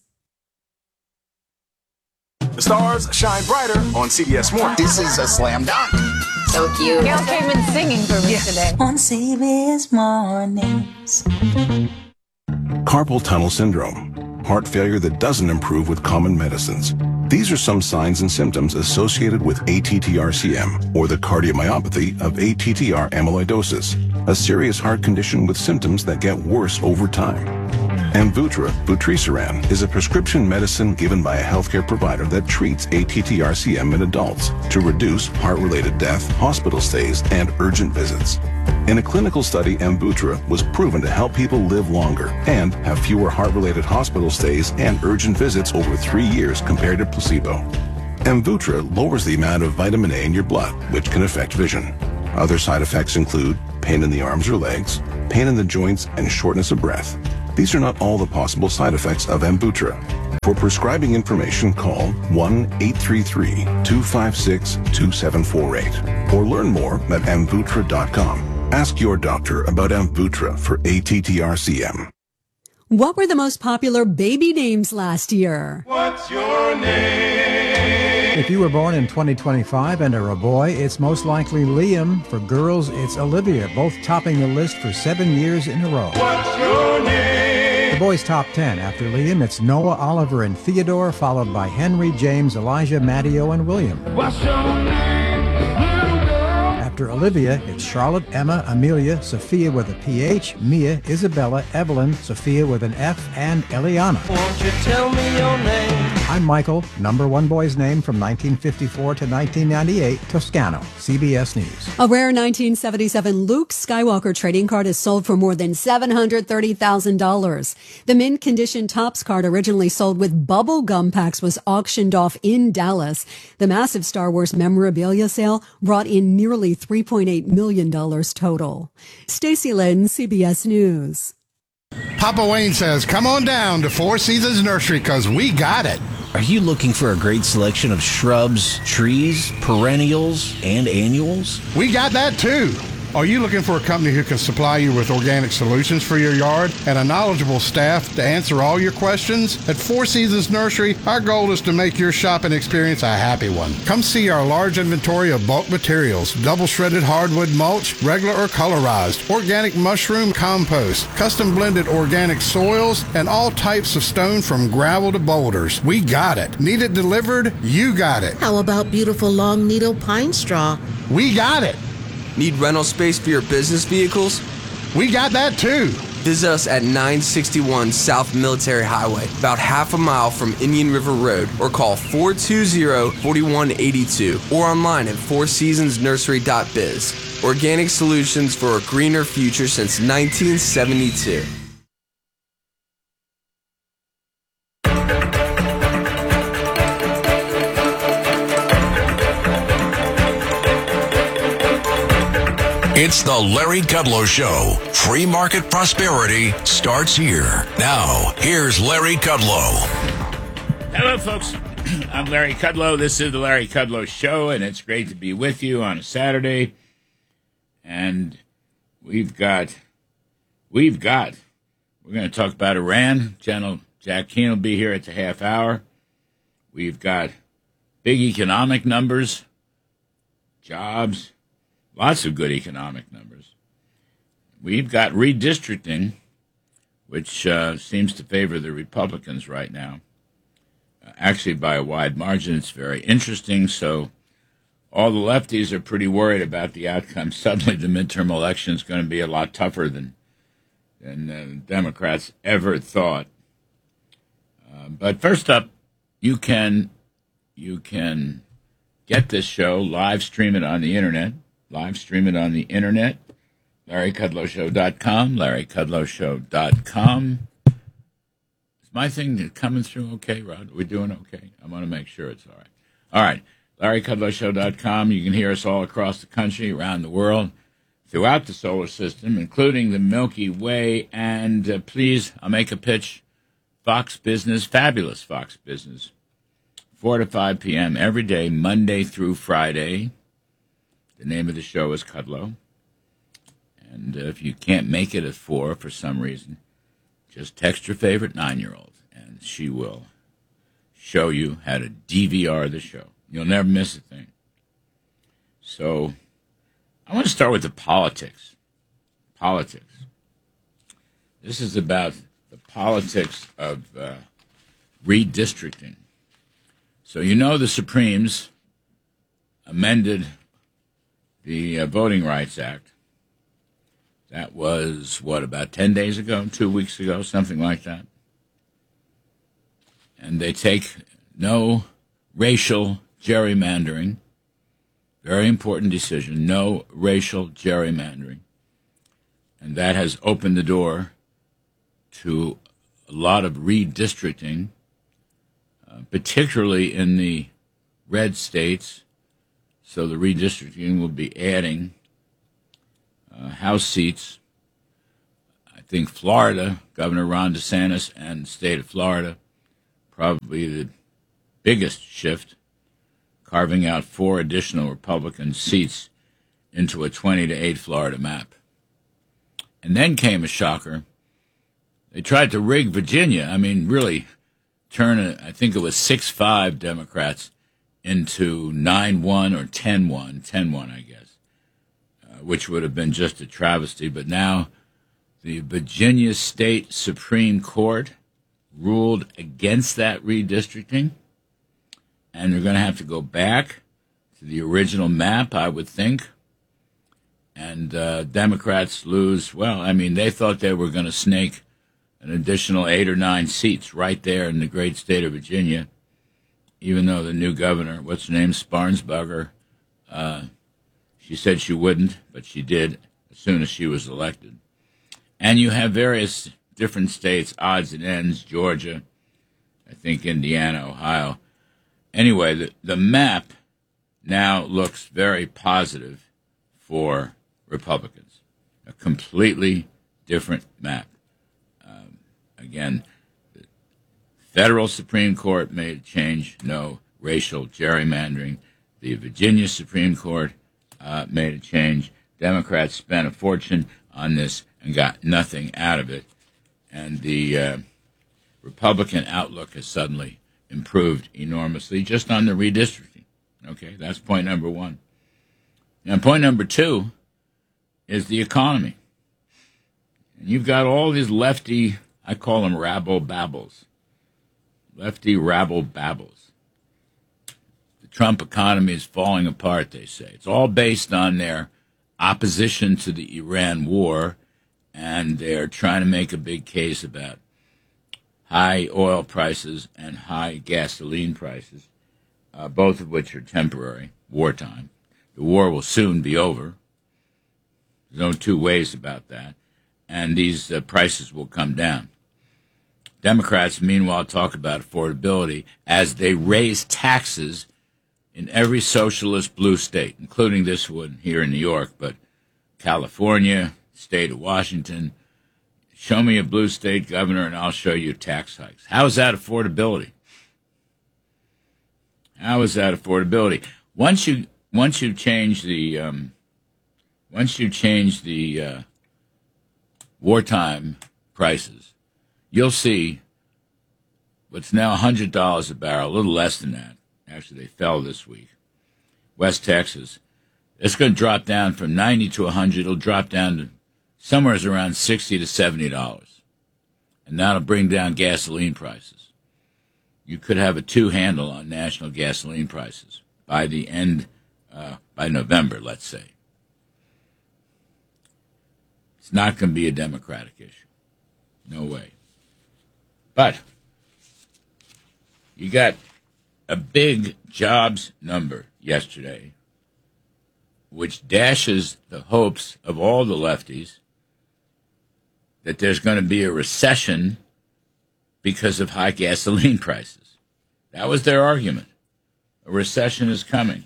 The stars shine brighter on C B S Morning. This is a slam dunk. So cute. Gail came in singing for me yeah. today. On C B S Mornings. Carpal tunnel syndrome. Heart failure that doesn't improve with common medicines. These are some signs and symptoms associated with A T T R C M, or the cardiomyopathy of A T T R amyloidosis, a serious heart condition with symptoms that get worse over time. Amvuttra, vutrisiran, is a prescription medicine given by a healthcare provider that treats A T T R C M in adults to reduce heart-related death, hospital stays, and urgent visits. In a clinical study, Amvuttra was proven to help people live longer and have fewer heart-related hospital stays and urgent visits over three years compared to placebo. Amvuttra lowers the amount of vitamin A in your blood, which can affect vision. Other side effects include pain in the arms or legs, pain in the joints, and shortness of breath. These are not all the possible side effects of Amvuttra. For prescribing information, call one eight three three, two five six, two seven four eight or learn more at amvuttra dot com. Ask your doctor about Amvuttra for A T T R C M. What were the most popular baby names last year? What's your name? If you were born in twenty twenty-five and are a boy, it's most likely Liam. For girls, it's Olivia, both topping the list for seven years in a row. What's your name? The boys' top ten. After Liam, it's Noah, Oliver, and Theodore, followed by Henry, James, Elijah, Matteo, and William. What's your name, little girl? After Olivia, it's Charlotte, Emma, Amelia, Sophia with a P H, Mia, Isabella, Evelyn, Sophia with an F, and Eliana. Won't you tell me your name? I'm Michael, number one boy's name from nineteen fifty-four to nineteen ninety-eight, Toscano, C B S News. A rare nineteen seventy-seven Luke Skywalker trading card is sold for more than seven hundred thirty thousand dollars. The mint condition Topps card, originally sold with bubble gum packs, was auctioned off in Dallas. The massive Star Wars memorabilia sale brought in nearly three point eight million dollars total. Stacey Lynn, C B S News. Papa Wayne says, come on down to Four Seasons Nursery because we got it. Are you looking for a great selection of shrubs, trees, perennials, and annuals? We got that too. Are you looking for a company who can supply you with organic solutions for your yard and a knowledgeable staff to answer all your questions? At Four Seasons Nursery, our goal is to make your shopping experience a happy one. Come see our large inventory of bulk materials, double shredded hardwood mulch, regular or colorized, organic mushroom compost, custom blended organic soils, and all types of stone from gravel to boulders. We got it. Need it delivered? You got it. How about beautiful long needle pine straw? We got it. Need rental space for your business vehicles? We got that too. Visit us at nine sixty-one South Military Highway, about half a mile from Indian River Road, or call four two zero, four one eight two or online at four seasons nursery dot biz. Organic solutions for a greener future since nineteen seventy-two. It's the Larry Kudlow Show. Free market prosperity starts here. Now, here's Larry Kudlow. Hello, folks. I'm Larry Kudlow. This is the Larry Kudlow Show, and it's great to be with you on a Saturday. And we've got, we've got, we're going to talk about Iran. General Jack Keane will be here at the half hour. We've got big economic numbers, jobs, lots of good economic numbers. We've got redistricting, which uh, seems to favor the Republicans right now, uh, actually by a wide margin. It's very interesting. So all the lefties are pretty worried about the outcome. Suddenly the midterm election is going to be a lot tougher than, than uh, Democrats ever thought. Uh, but first up, you can, you can get this show, live stream it on the Internet. Live stream it on the Internet, larry kudlow show dot com, larry kudlow show dot com. Is my thing coming through okay, Rod? Are we doing okay? I want to make sure it's all right. All right, larry kudlow show dot com. You can hear us all across the country, around the world, throughout the solar system, including the Milky Way. And uh, please, I'll make a pitch, Fox Business, fabulous Fox Business, four to five p.m. every day, Monday through Friday. The name of the show is Kudlow. And uh, if you can't make it at four for some reason, just text your favorite nine-year-old, and she will show you how to D V R the show. You'll never miss a thing. So I want to start with the politics. Politics. This is about the politics of uh, redistricting. So you know the Supremes amended the uh, Voting Rights Act. That was, what, about ten days ago, two weeks ago, something like that. And they take no racial gerrymandering. Very important decision, no racial gerrymandering. And that has opened the door to a lot of redistricting, uh, particularly in the red states. So the redistricting will be adding uh, House seats. I think Florida, Governor Ron DeSantis and the state of Florida, probably the biggest shift, carving out four additional Republican seats into a twenty to eight Florida map. And then came a shocker. They tried to rig Virginia. I mean, really turn, a, I think it was six five Democrats into nine one or ten one, ten one, I guess, uh, which would have been just a travesty. But now the Virginia State Supreme Court ruled against that redistricting, and they're going to have to go back to the original map, I would think. And uh, Democrats lose, well, I mean, they thought they were going to snake an additional eight or nine seats right there in the great state of Virginia, even though the new governor, what's her name, Sparnsburger, uh, she said she wouldn't, but she did as soon as she was elected. And you have various different states, odds and ends, Georgia, I think Indiana, Ohio. Anyway, the, the map now looks very positive for Republicans. A completely different map. Um, again, the federal Supreme Court made a change, no racial gerrymandering. The Virginia Supreme Court uh, made a change. Democrats spent a fortune on this and got nothing out of it. And the uh, Republican outlook has suddenly improved enormously just on the redistricting. Okay, that's point number one. Now, point number two is the economy. And you've got all these lefty, I call them rabble-babbles, lefty rabble-babbles. The Trump economy is falling apart, they say. It's all based on their opposition to the Iran war, and they're trying to make a big case about high oil prices and high gasoline prices, uh, both of which are temporary, wartime. The war will soon be over. There's no two ways about that. And these uh, prices will come down. Democrats, meanwhile, talk about affordability as they raise taxes in every socialist blue state, including this one here in New York, but California, state of Washington. Show me a blue state governor and I'll show you tax hikes. How is that affordability? How is that affordability? Once you once you change the um, once you change the uh, wartime prices, you'll see what's now one hundred dollars a barrel, a little less than that. Actually, they fell this week. West Texas, it's going to drop down from ninety to one hundred. It'll drop down to somewhere around sixty to seventy dollars, and that'll bring down gasoline prices. You could have a two handle on national gasoline prices by the end, uh, by November, let's say. It's not going to be a Democratic issue. No way. But you got a big jobs number yesterday, which dashes the hopes of all the lefties that there's going to be a recession because of high gasoline prices. That was their argument. A recession is coming.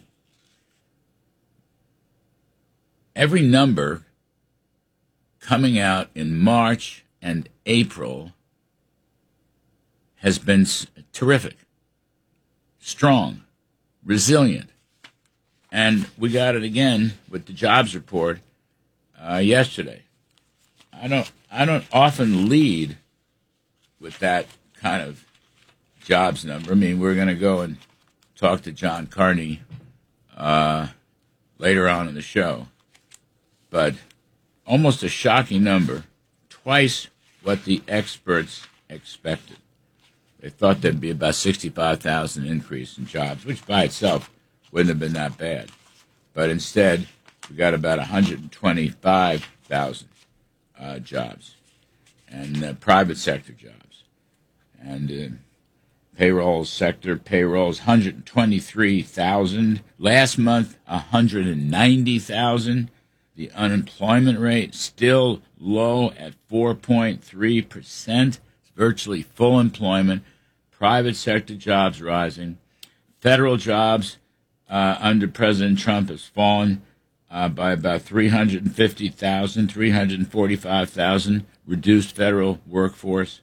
Every number coming out in March and April has been terrific, strong, resilient. And we got it again with the jobs report uh, yesterday. I don't I don't often lead with that kind of jobs number. I mean, we're going to go and talk to John Carney uh, later on in the show. But almost a shocking number, twice what the experts expected. They thought there'd be about sixty-five thousand increase in jobs, which by itself wouldn't have been that bad. But instead, we got about one hundred twenty-five thousand uh, jobs, and uh, private sector jobs. And uh, payroll sector payrolls, one hundred twenty-three thousand. Last month, one hundred ninety thousand. The unemployment rate still low at four point three percent. It's virtually full employment. Private sector jobs rising. Federal jobs uh, under President Trump has fallen uh, by about three hundred fifty thousand, three hundred forty-five thousand, reduced federal workforce.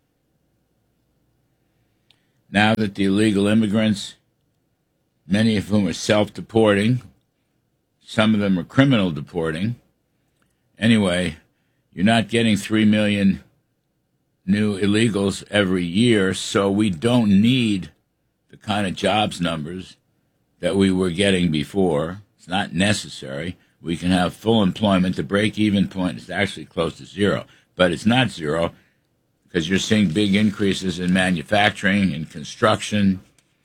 Now that the illegal immigrants, many of whom are self-deporting, some of them are criminal deporting. Anyway, you're not getting three million new illegals every year, so we don't need the kind of jobs numbers that we were getting before. It's not necessary. We can have full employment. The break-even point is actually close to zero, but it's not zero because you're seeing big increases in manufacturing and construction,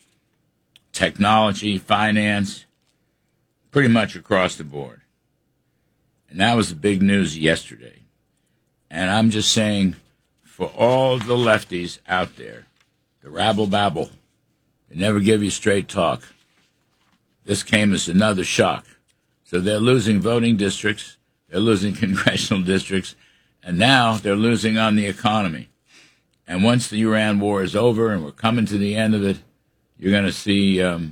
technology, finance, pretty much across the board. And that was the big news yesterday. And I'm just saying, for all the lefties out there, the rabble-babble, they never give you straight talk, this came as another shock. So they're losing voting districts, they're losing congressional districts, and now they're losing on the economy. And once the Iran war is over and we're coming to the end of it, you're going to see um,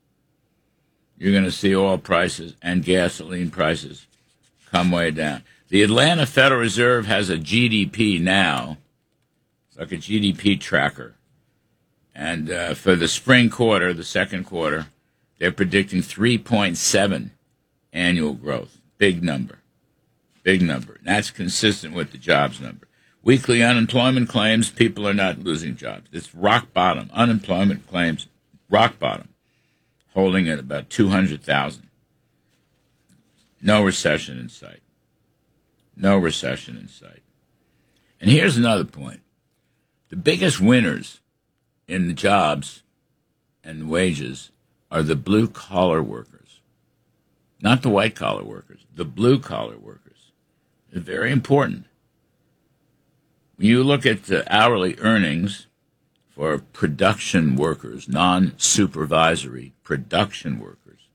you're going to see oil prices and gasoline prices come way down. The Atlanta Federal Reserve has a G D P now. It's like a G D P tracker. And uh, for the spring quarter, the second quarter, they're predicting three point seven annual growth. Big number. Big number. And that's consistent with the jobs number. Weekly unemployment claims, people are not losing jobs. It's rock bottom. Unemployment claims, rock bottom, holding at about two hundred thousand. No recession in sight. No recession in sight. And here's another point. The biggest winners in the jobs and wages are the blue-collar workers, not the white-collar workers, the blue-collar workers. They're very important. When you look at the hourly earnings for production workers, non-supervisory production workers,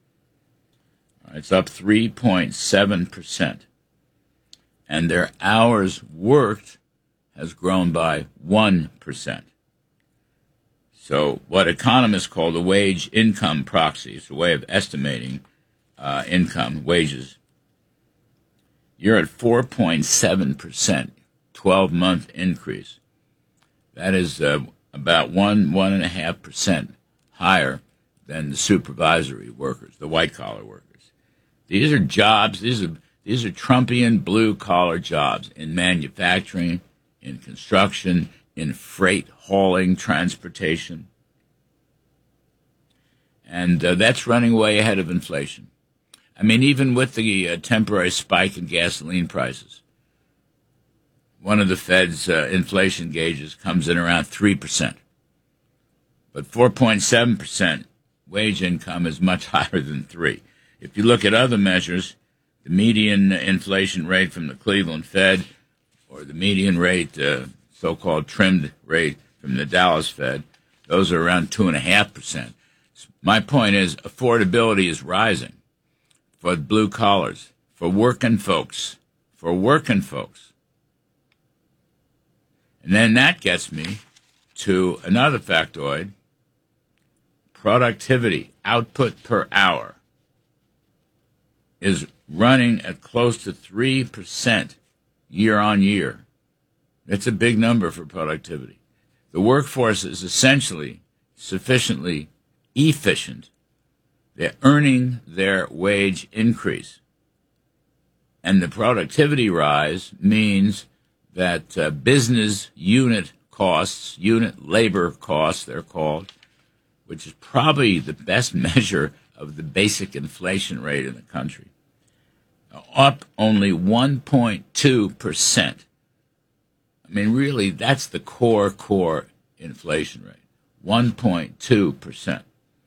it's up three point seven percent. And their hours worked has grown by one percent. So what economists call the wage income proxy, it's a way of estimating uh, income, wages. You're at four point seven percent, twelve-month increase. That is uh, about one, one and a half percent higher than the supervisory workers, the white-collar workers. These are jobs, these are these are Trumpian blue-collar jobs in manufacturing, in construction, in freight hauling, transportation. And uh, that's running way ahead of inflation. I mean, even with the uh, temporary spike in gasoline prices, one of the Fed's uh, inflation gauges comes in around three percent. But four point seven percent wage income is much higher than three. If you look at other measures, the median inflation rate from the Cleveland Fed or the median rate, uh, so-called trimmed rate from the Dallas Fed, those are around two point five percent. My point is affordability is rising for blue collars, for working folks, for working folks. And then that gets me to another factoid, productivity, output per hour, is running at close to three percent year on year. It's a big number for productivity. The workforce is essentially sufficiently efficient. They're earning their wage increase. And the productivity rise means that uh, business unit costs, unit labor costs, they're called, which is probably the best measure of the basic inflation rate in the country, up only one point two percent. I mean, really, that's the core, core inflation rate, one point two percent.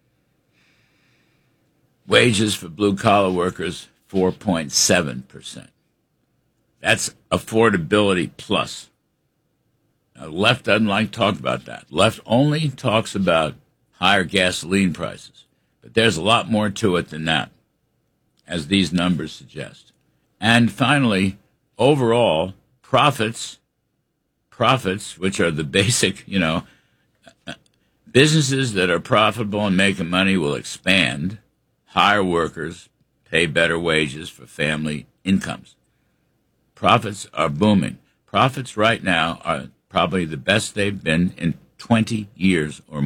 Wages for blue-collar workers, four point seven percent. That's affordability plus. Now, the left doesn't like to talk about that. Left only talks about higher gasoline prices. But there's a lot more to it than that, as these numbers suggest. And finally, overall, profits, profits, which are the basic, you know, Businesses that are profitable and making money will expand, hire workers, pay better wages for family incomes. Profits are booming. Profits right now are probably the best they've been in twenty years or more.